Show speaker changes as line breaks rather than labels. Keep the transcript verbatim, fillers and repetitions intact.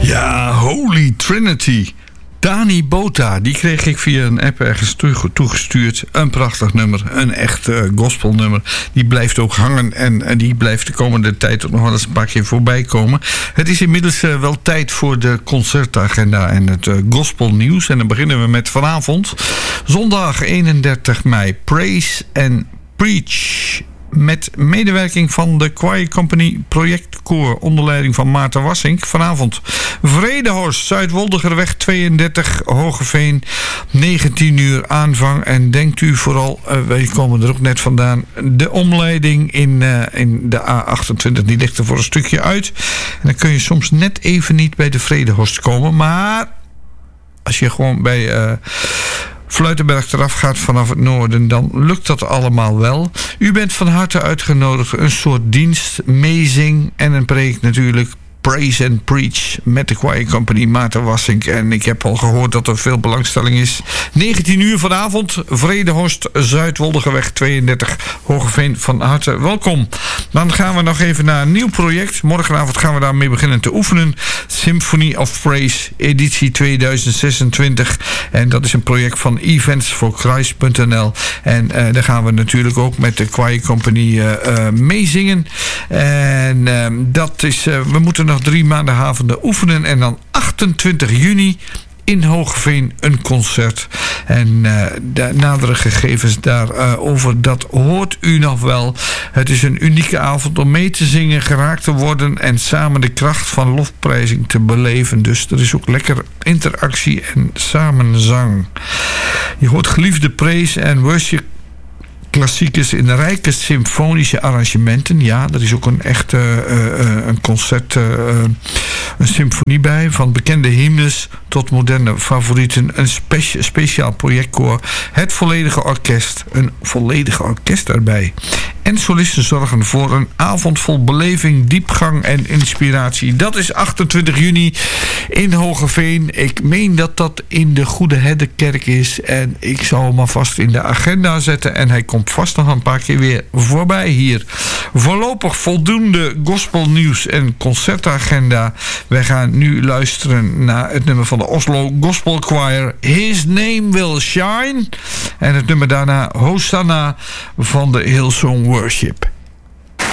Ja, Holy Trinity. Dani Bota, die kreeg ik via een app ergens toegestuurd. Een prachtig nummer, een echt uh, gospelnummer. Die blijft ook hangen en, en die blijft de komende tijd ook nog wel eens een paar keer voorbij komen. Het is inmiddels uh, wel tijd voor de concertagenda en het uh, gospelnieuws. En dan beginnen we met vanavond, zondag eenendertig mei, Praise and Preach. Met medewerking van de Choir Company Projectkoor onder leiding van Maarten Wassink. Vanavond Vredehorst, Zuidwoldigerweg tweeëndertig, Hoogeveen, negentien uur aanvang. En denkt u vooral, uh, wij komen er ook net vandaan, de omleiding in, uh, in de A achtentwintig, die ligt er voor een stukje uit. En dan kun je soms net even niet bij de Vredehorst komen. Maar als je gewoon bij Uh, Fluitenberg eraf gaat vanaf het noorden, dan lukt dat allemaal wel. U bent van harte uitgenodigd, een soort dienst, meezing en een preek natuurlijk. Praise and Preach met de Choir Company Maarten Wassink. En ik heb al gehoord dat er veel belangstelling is. negentien uur vanavond, Vredehorst, Zuidwoldigerweg tweeëndertig, Hoogeveen, van harte welkom. Dan gaan we nog even naar een nieuw project. Morgenavond gaan we daarmee beginnen te oefenen. Symphony of Praise, editie tweeduizend zesentwintig. En dat is een project van events for christ punt n l. En uh, daar gaan we natuurlijk ook met de Choir Company uh, uh, meezingen. En uh, dat is, uh, we moeten nog drie maandagavonden oefenen. En dan achtentwintig juni in Hoogeveen een concert. En uh, de nadere gegevens daarover, uh, dat hoort u nog wel. Het is een unieke avond om mee te zingen, geraakt te worden en samen de kracht van lofprijzing te beleven. Dus er is ook lekker interactie en samenzang. Je hoort geliefde praise en worship klassiekers in rijke symfonische arrangementen. Ja, er is ook een echte uh, uh, een concert, uh, een symfonie bij. Van bekende hymnes tot moderne favorieten. Een spe- speciaal projectkoor. Het volledige orkest. Een volledige orkest erbij. En solisten zorgen voor een avond vol beleving, diepgang en inspiratie. Dat is achtentwintig juni in Hoogeveen. Ik meen dat dat in de Goede Herderkerk is. En ik zal hem alvast in de agenda zetten. En hij komt vast nog een paar keer weer voorbij hier. Voorlopig voldoende gospelnieuws en concertagenda. Wij gaan nu luisteren naar het nummer van de Oslo Gospel Choir. His Name Will Shine. En het nummer daarna Hosanna van de Hillsong Worship.